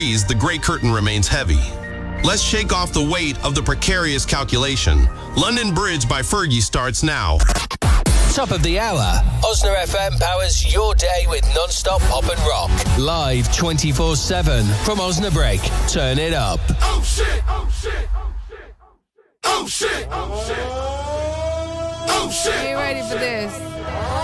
the Grey Curtain remains heavy. Let's shake off the weight of the precarious calculation. London Bridge by Fergie starts now. Top of the hour. Osna FM powers your day with non-stop pop and rock. Live 24/7 from Osnabrück. Turn it up. Oh shit! Oh shit! Oh shit! Oh shit! Oh shit! Are you ready for this?